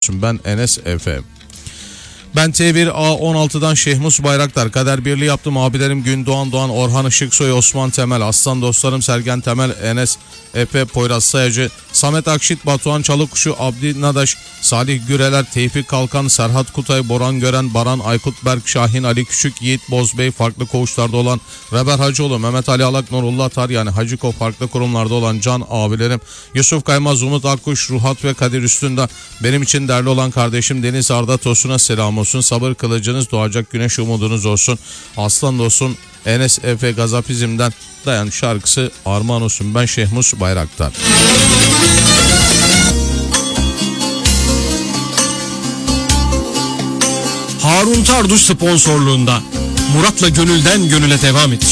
olsun. Ben Enes Efe. Ben T1A16'dan Şehmus Bayraktar. Kader Birliği yaptım. Abilerim Gündoğan Doğan, Orhan Işıksoy, Osman Temel, aslan dostlarım Sergen Temel, Enes Efe, Poyraz Sayacı, Samet Akşit, Batuhan Çalıkuşu, Abdi Nadaş, Salih Güreler, Tevfik Kalkan, Serhat Kutay, Boran Gören, Baran Aykut Berk, Şahin Ali Küçük, Yiğit Bozbey, farklı koğuşlarda olan Reber Hacıoğlu, Mehmet Ali Alak, Nurullah Tar, yani Hacıko, farklı kurumlarda olan can abilerim Yusuf Kaymaz, Umut Akkuş, Ruhat ve Kadir Üstünde, benim için değerli olan kardeşim Deniz Arda Tosun'a selam olsun. Sabır kılıcınız, doğacak güneş umudunuz olsun. Aslan dostum Enes Efe Gazapizm'den Dayan şarkısı armağan olsun. Ben Şehmus Bayraktar. Harun Tarduş sponsorluğunda Murat'la gönülden gönüle devam edecek.